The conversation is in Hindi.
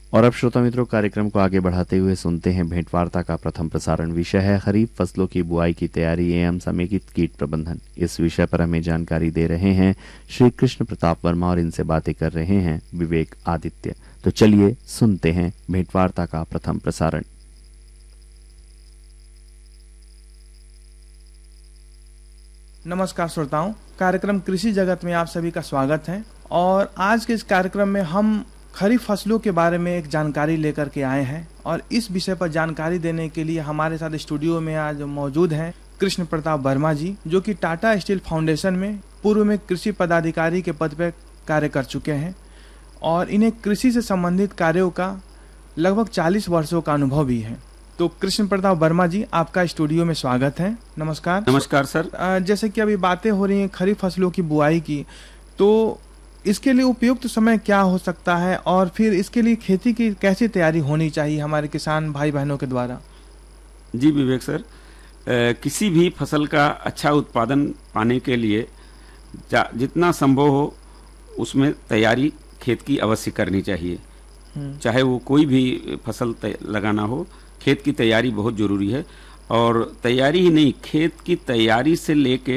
और अब श्रोता मित्रों, कार्यक्रम को आगे बढ़ाते हुए सुनते हैं भेंटवार्ता का प्रथम प्रसारण। विषय है खरीफ फसलों की बुआई की तैयारी एवं समेकित कीट प्रबंधन। इस विषय पर हमें जानकारी दे रहे हैं श्री कृष्ण प्रताप वर्मा और इनसे बातें कर रहे हैं विवेक आदित्य। तो चलिए सुनते हैं भेंटवार्ता का प्रथम प्रसारण। नमस्कार श्रोताओं, कार्यक्रम कृषि जगत में आप सभी का स्वागत है। और आज के इस कार्यक्रम में हम खरीफ फसलों के बारे में एक जानकारी लेकर के आए हैं और इस विषय पर जानकारी देने के लिए हमारे साथ स्टूडियो में आज मौजूद हैं कृष्ण प्रताप वर्मा जी, जो कि टाटा स्टील फाउंडेशन में पूर्व में कृषि पदाधिकारी के पद पर कार्य कर चुके हैं और इन्हें कृषि से संबंधित कार्यों का लगभग 40 वर्षों का अनुभव भी है। तो कृष्ण प्रताप वर्मा जी, आपका स्टूडियो में स्वागत है। नमस्कार। नमस्कार सर। जैसे कि अभी बातें हो रही हैं खरीफ फसलों की बुआई की, तो इसके लिए उपयुक्त समय क्या हो सकता है और फिर इसके लिए खेती की कैसी तैयारी होनी चाहिए हमारे किसान भाई बहनों के द्वारा? जी विवेक सर, किसी भी फसल का अच्छा उत्पादन पाने के लिए जितना संभव हो उसमें तैयारी खेत की अवश्य करनी चाहिए। चाहे वो कोई भी फसल लगाना हो, खेत की तैयारी बहुत जरूरी है। और तैयारी ही नहीं, खेत की तैयारी से लेके